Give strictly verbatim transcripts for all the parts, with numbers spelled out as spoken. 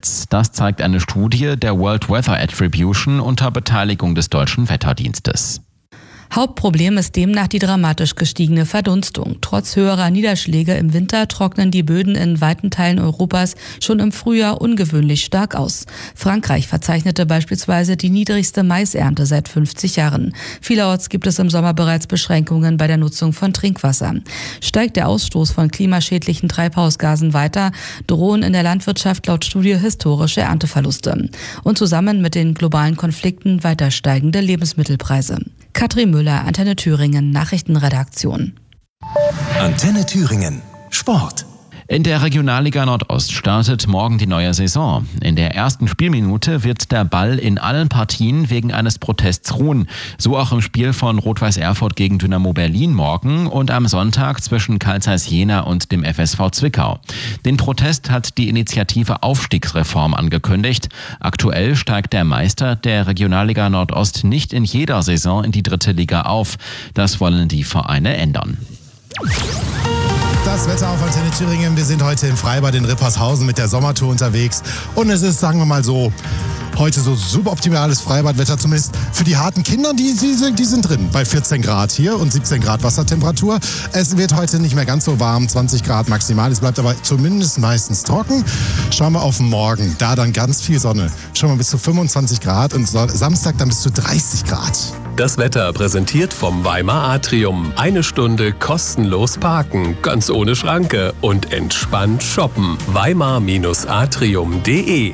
März. Das zeigt eine Studie der World Weather Attribution unter Beteiligung des Deutschen Wetterdienstes. Hauptproblem ist demnach die dramatisch gestiegene Verdunstung. Trotz höherer Niederschläge im Winter trocknen die Böden in weiten Teilen Europas schon im Frühjahr ungewöhnlich stark aus. Frankreich verzeichnete beispielsweise die niedrigste Maisernte seit fünfzig Jahren. Vielerorts gibt es im Sommer bereits Beschränkungen bei der Nutzung von Trinkwasser. Steigt der Ausstoß von klimaschädlichen Treibhausgasen weiter, drohen in der Landwirtschaft laut Studie historische Ernteverluste. Und zusammen mit den globalen Konflikten weiter steigende Lebensmittelpreise. Katrin Müller, Antenne Thüringen, Nachrichtenredaktion. Antenne Thüringen, Sport. In der Regionalliga Nordost startet morgen die neue Saison. In der ersten Spielminute wird der Ball in allen Partien wegen eines Protests ruhen. So auch im Spiel von Rot-Weiß Erfurt gegen Dynamo Berlin morgen und am Sonntag zwischen Carl Zeiss Jena und dem F S V Zwickau. Den Protest hat die Initiative Aufstiegsreform angekündigt. Aktuell steigt der Meister der Regionalliga Nordost nicht in jeder Saison in die dritte Liga auf. Das wollen die Vereine ändern. Das Wetter auf Antenne Thüringen. Wir sind heute im Freibad in Rippershausen mit der Sommertour unterwegs. Und es ist, sagen wir mal so, heute so suboptimales Freibadwetter, zumindest für die harten Kinder, die, die, die sind drin. Bei vierzehn Grad hier und siebzehn Grad Wassertemperatur. Es wird heute nicht mehr ganz so warm, zwanzig Grad maximal. Es bleibt aber zumindest meistens trocken. Schauen wir auf morgen, da dann ganz viel Sonne. Schon mal bis zu fünfundzwanzig Grad und Samstag dann bis zu dreißig Grad. Das Wetter präsentiert vom Weimar Atrium. Eine Stunde kostenlos parken, ganz ohne Schranke und entspannt shoppen. Weimar Atrium punkt de.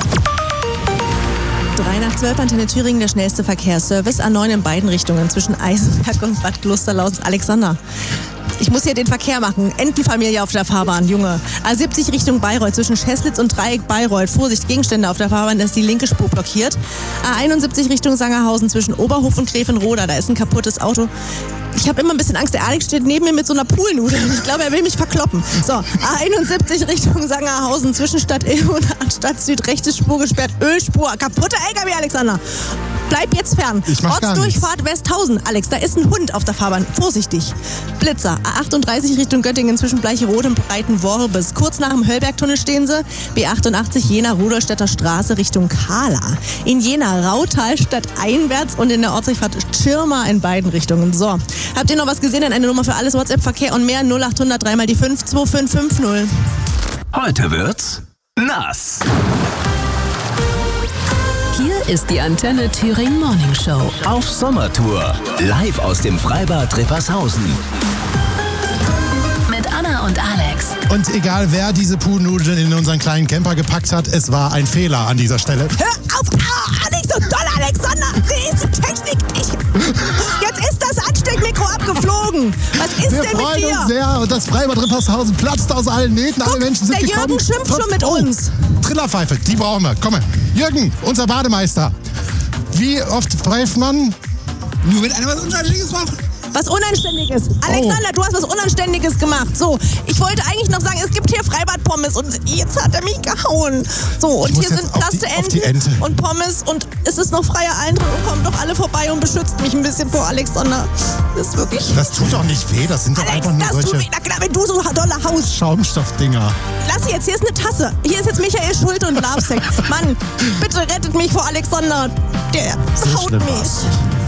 drei nach zwölf, Antenne Thüringen, der schnellste Verkehrsservice. A neun in beiden Richtungen zwischen Eisenberg und Bad Klosterlaus. Alexander, ich muss hier den Verkehr machen. Entenfamilie auf der Fahrbahn, Junge. A siebzig Richtung Bayreuth zwischen Scheslitz und Dreieck Bayreuth. Vorsicht, Gegenstände auf der Fahrbahn, da ist die linke Spur blockiert. A einundsiebzig Richtung Sangerhausen zwischen Oberhof und Grevenroda, da ist ein kaputtes Auto. Ich habe immer ein bisschen Angst, der Alex steht neben mir mit so einer Poolnudel. Ich glaube, er will mich verkloppen. So, A einundsiebzig Richtung Sangerhausen zwischen Stadt Ill und Stadt Süd, rechte Spur gesperrt, Ölspur, kaputter L K W, Alexander. Bleib jetzt fern. Ortsdurchfahrt Westhausen. Alex, da ist ein Hund auf der Fahrbahn. Vorsichtig. Blitzer. A achtunddreißig Richtung Göttingen zwischen Bleicherode und Breitenworbis. Kurz nach dem Höllbergtunnel stehen sie. B achtundachtzig Jena Rudolstädter Straße Richtung Kahla. In Jena Rautal statt einwärts und in der Ortsdurchfahrt Schirma in beiden Richtungen. So. Habt ihr noch was gesehen? Dann eine Nummer für alles WhatsApp-Verkehr und mehr. null achthundert drei mal die fünf zwei fünf fünf null. Heute wird's nass. Hier ist die Antenne Thüringen Morning Show. Auf Sommertour. Live aus dem Freibad Rippershausen. Mit Anna und Alex. Und egal wer diese Poolnudeln in unseren kleinen Camper gepackt hat, es war ein Fehler an dieser Stelle. Hör auf! Ah, nicht so doll, Alexander! Diese Technik! Ich, jetzt ist das Ansteckmikro abgeflogen! Was ist Wir denn mit freuen dir? uns sehr und das Freibad Rippershausen platzt aus allen Nähten. Guck, Alle Menschen sind der gekommen. Jürgen schimpft Trotz- schon mit oh, uns. Trillerpfeife, die brauchen wir. Komm mal. Jürgen, unser Bademeister. Wie oft pfeift man? Nur wenn einer was Unschuldiges macht. Was Unanständiges. Alexander, oh. Du hast was Unanständiges gemacht. So, ich wollte eigentlich noch sagen, es gibt hier Freibad-Pommes und jetzt hat er mich gehauen. So, und hier sind nasse Enten Ente. und Pommes und es ist noch freier Eintritt und kommt doch alle vorbei und beschützt mich ein bisschen vor Alexander. Das ist wirklich... Das tut doch nicht weh, das sind doch Alex, einfach nur das tut solche weh. Na klar, wenn du so dolle haust. Schaumstoffdinger. Lass jetzt, hier ist eine Tasse. Hier ist jetzt Michael Schulte und Labsek. Mann, bitte rettet mich vor Alexander. Der So haut schlimm mich. war's.